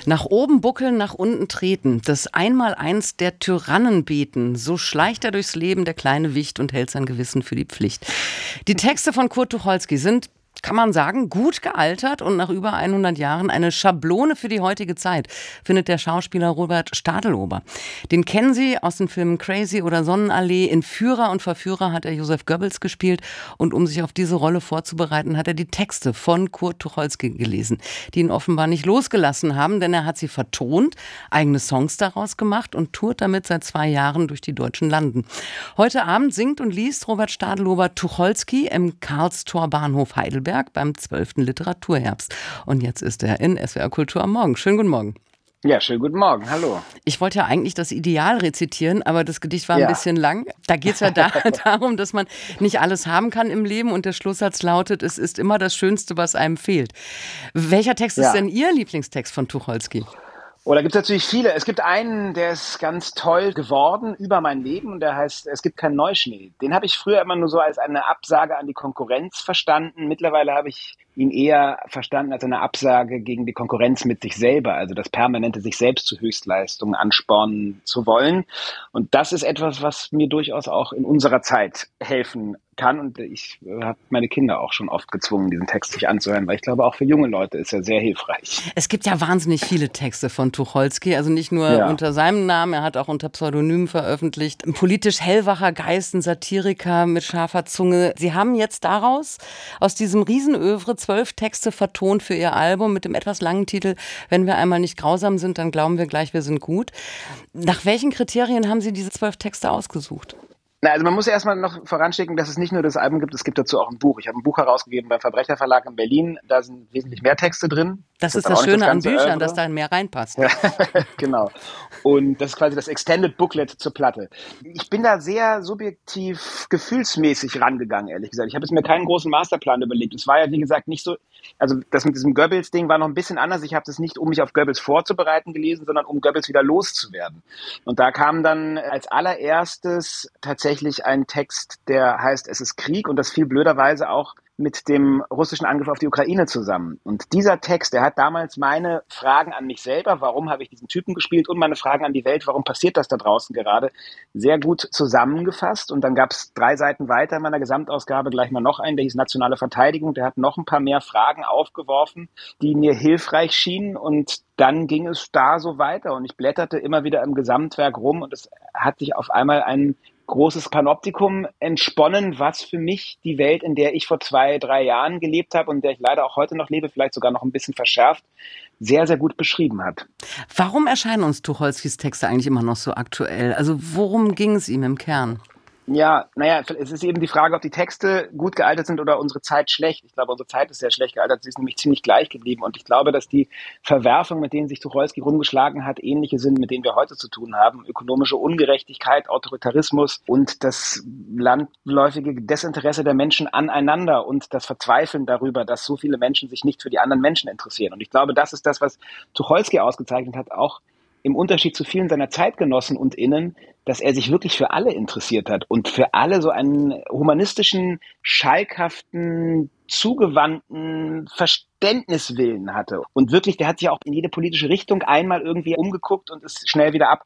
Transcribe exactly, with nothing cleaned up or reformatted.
Nach oben buckeln, nach unten treten, das Einmaleins der Tyrannen beten, so schleicht er durchs Leben, der kleine Wicht, und hält sein Gewissen für die Pflicht. Die Texte von Kurt Tucholsky sind, kann man sagen, gut gealtert und nach über hundert Jahren eine Schablone für die heutige Zeit, findet der Schauspieler Robert Stadelober. Den kennen Sie aus den Filmen Crazy oder Sonnenallee. In Führer und Verführer hat er Joseph Goebbels gespielt und um sich auf diese Rolle vorzubereiten, hat er die Texte von Kurt Tucholsky gelesen, die ihn offenbar nicht losgelassen haben, denn er hat sie vertont, eigene Songs daraus gemacht und tourt damit seit zwei Jahren durch die deutschen Landen. Heute Abend singt und liest Robert Stadelober Tucholsky im Karlstor Bahnhof Heidelberg beim zwölften Literaturherbst. Und jetzt ist er in S W R Kultur am Morgen. Schönen guten Morgen. Ja, schönen guten Morgen. Hallo. Ich wollte ja eigentlich das Ideal rezitieren, aber das Gedicht war ein ja. bisschen lang. Da geht es ja da, darum, dass man nicht alles haben kann im Leben und der Schlusssatz lautet, es ist immer das Schönste, was einem fehlt. Welcher Text ja. ist denn Ihr Lieblingstext von Tucholsky? Oh, da gibt es natürlich viele. Es gibt einen, der ist ganz toll geworden über mein Leben und der heißt Es gibt keinen Neuschnee. Den habe ich früher immer nur so als eine Absage an die Konkurrenz verstanden. Mittlerweile habe ich ihn eher verstanden als eine Absage gegen die Konkurrenz mit sich selber, also das permanente sich selbst zu Höchstleistungen anspornen zu wollen. Und das ist etwas, was mir durchaus auch in unserer Zeit helfen kann. Und ich habe meine Kinder auch schon oft gezwungen, diesen Text sich anzuhören, weil ich glaube, auch für junge Leute ist er sehr hilfreich. Es gibt ja wahnsinnig viele Texte von Tucholsky, also nicht nur ja. unter seinem Namen, er hat auch unter Pseudonymen veröffentlicht. Ein politisch hellwacher Geist, ein Satiriker mit scharfer Zunge. Sie haben jetzt daraus, aus diesem Riesenövre, zwölf Texte vertont für Ihr Album mit dem etwas langen Titel Wenn wir einmal nicht grausam sind, dann glauben wir gleich, wir sind gut. Nach welchen Kriterien haben Sie diese zwölf Texte ausgesucht? Na, also man muss erstmal noch voranschicken, dass es nicht nur das Album gibt, es gibt dazu auch ein Buch. Ich habe ein Buch herausgegeben beim Verbrecherverlag in Berlin, da sind wesentlich mehr Texte drin. Das, das ist das Schöne das an Büchern, Övre. Dass da mehr reinpasst. Ja, genau. Und das ist quasi das Extended Booklet zur Platte. Ich bin da sehr subjektiv, gefühlsmäßig rangegangen, ehrlich gesagt. Ich habe jetzt mir keinen großen Masterplan überlegt. Es war ja, wie gesagt, nicht so, also das mit diesem Goebbels-Ding war noch ein bisschen anders. Ich habe das nicht, um mich auf Goebbels vorzubereiten, gelesen, sondern um Goebbels wieder loszuwerden. Und da kam dann als allererstes tatsächlich ein Text, der heißt Es ist Krieg und das fiel blöderweise auch mit dem russischen Angriff auf die Ukraine zusammen. Und dieser Text, der hat damals meine Fragen an mich selber, warum habe ich diesen Typen gespielt, und meine Fragen an die Welt, warum passiert das da draußen gerade, sehr gut zusammengefasst. Und dann gab es drei Seiten weiter in meiner Gesamtausgabe gleich mal noch einen, der hieß Nationale Verteidigung. Der hat noch ein paar mehr Fragen aufgeworfen, die mir hilfreich schienen. Und dann ging es da so weiter. Und ich blätterte immer wieder im Gesamtwerk rum und es hat sich auf einmal ein großes Panoptikum entsponnen, was für mich die Welt, in der ich vor zwei, drei Jahren gelebt habe und in der ich leider auch heute noch lebe, vielleicht sogar noch ein bisschen verschärft, sehr, sehr gut beschrieben hat. Warum erscheinen uns Tucholskys Texte eigentlich immer noch so aktuell? Also worum ging es ihm im Kern? Ja, naja, es ist eben die Frage, ob die Texte gut gealtert sind oder unsere Zeit schlecht. Ich glaube, unsere Zeit ist sehr schlecht gealtert. Sie ist nämlich ziemlich gleich geblieben. Und ich glaube, dass die Verwerfungen, mit denen sich Tucholsky rumgeschlagen hat, ähnliche sind, mit denen wir heute zu tun haben. Ökonomische Ungerechtigkeit, Autoritarismus und das landläufige Desinteresse der Menschen aneinander und das Verzweifeln darüber, dass so viele Menschen sich nicht für die anderen Menschen interessieren. Und ich glaube, das ist das, was Tucholsky ausgezeichnet hat, auch im Unterschied zu vielen seiner Zeitgenossen und Innen, dass er sich wirklich für alle interessiert hat und für alle so einen humanistischen, schalkhaften, zugewandten Verständniswillen hatte. Und wirklich, der hat sich auch in jede politische Richtung einmal irgendwie umgeguckt und ist schnell wieder abgegangen.